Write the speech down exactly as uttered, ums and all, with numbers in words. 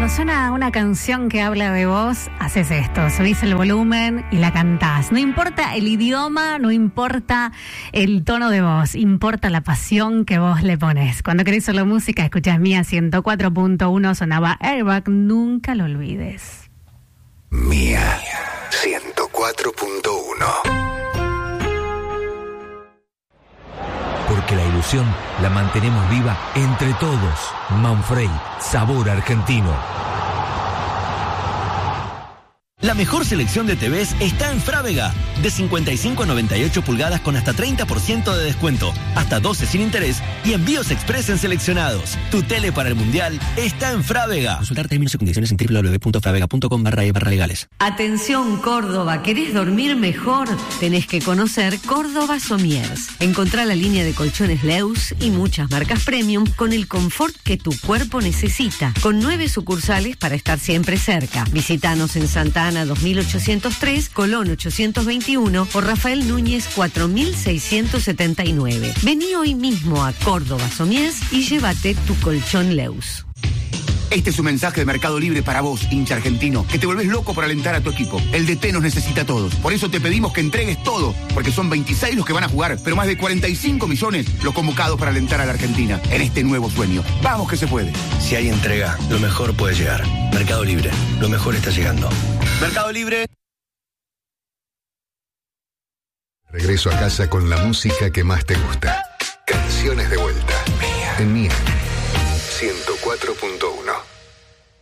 cuando suena una canción que habla de vos, haces esto, subís el volumen y la cantás. No importa el idioma, no importa el tono de voz, importa la pasión que vos le pones. Cuando querés solo música, escuchás Mía ciento cuatro punto uno, sonaba Airbag, nunca lo olvides. Mía ciento cuatro punto uno. Porque la ilusión la mantenemos viva entre todos. Manfrey, sabor argentino. La mejor selección de T Vs está en Frávega. De cincuenta y cinco a noventa y ocho pulgadas con hasta treinta por ciento de descuento, hasta doce sin interés y envíos express en seleccionados. Tu tele para el Mundial está en Frávega. Consultar términos y condiciones en doble u doble u doble u punto fravega punto com barra e barra legales. Atención Córdoba, ¿querés dormir mejor? Tenés que conocer Córdoba Somiers. Encontrá la línea de colchones Leus y muchas marcas premium con el confort que tu cuerpo necesita. Con nueve sucursales para estar siempre cerca. Visítanos en Santa Ana dos mil ochocientos tres, Colón ochocientos veintiuno o Rafael Núñez cuatro mil seiscientos setenta y nueve. Vení hoy mismo a Córdoba Somiers y llévate tu colchón Leus. Este es un mensaje de Mercado Libre para vos, hincha argentino, que te volvés loco por alentar a tu equipo. El D T nos necesita a todos. Por eso te pedimos que entregues todo, porque son veintiséis los que van a jugar, pero más de cuarenta y cinco millones los convocados para alentar a la Argentina en este nuevo sueño. Vamos que se puede. Si hay entrega, lo mejor puede llegar. Mercado Libre, lo mejor está llegando. Mercado Libre. Regreso a casa con la música que más te gusta. Canciones de vuelta. Mía. En Mía ciento cuatro punto uno.